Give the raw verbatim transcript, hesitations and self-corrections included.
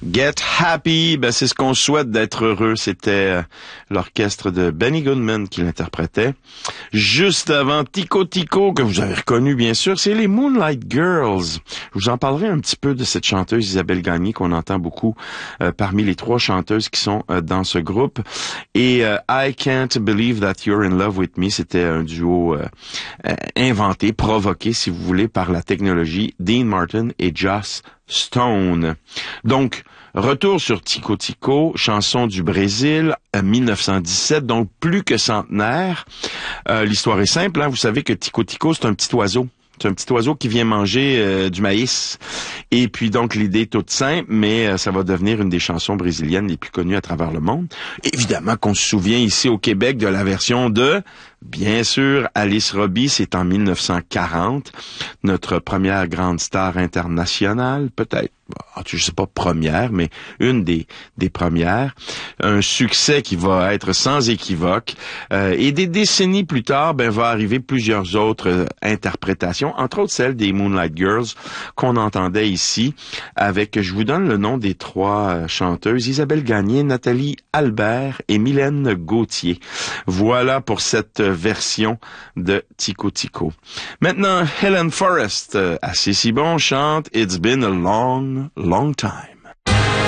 Get Happy, ben c'est ce qu'on souhaite, d'être heureux. C'était euh, l'orchestre de Benny Goodman qui l'interprétait. Juste avant Tico Tico, que vous avez reconnu bien sûr, c'est les Moonlight Girls. Je vous en parlerai un petit peu de cette chanteuse Isabelle Gagné qu'on entend beaucoup euh, parmi les trois chanteuses qui sont euh, dans ce groupe. Et euh, I Can't Believe That You're in Love With Me, c'était un duo euh, euh, inventé, provoqué si vous voulez, par la technologie, Dean Martin et Joss Stone. Donc, retour sur Tico Tico, chanson du Brésil, mille neuf cent dix-sept, donc plus que centenaire. Euh, l'histoire est simple, hein, vous savez que Tico Tico, c'est un petit oiseau. C'est un petit oiseau qui vient manger euh, du maïs. Et puis donc l'idée est toute simple, mais euh, ça va devenir une des chansons brésiliennes les plus connues à travers le monde. Évidemment qu'on se souvient ici au Québec de la version de, bien sûr, Alice Robbie, c'est en mille neuf cent quarante, notre première grande star internationale, peut-être. Je sais pas première, mais une des des premières. Un succès qui va être sans équivoque. Euh, et des décennies plus tard, ben va arriver plusieurs autres euh, interprétations, entre autres celle des Moonlight Girls qu'on entendait ici, avec, je vous donne le nom des trois euh, chanteuses, Isabelle Gagné, Nathalie Albert et Mylène Gauthier. Voilà pour cette version de Tico Tico. Maintenant, Helen Forrest, euh, assez si bon, chante It's Been a Long Long time.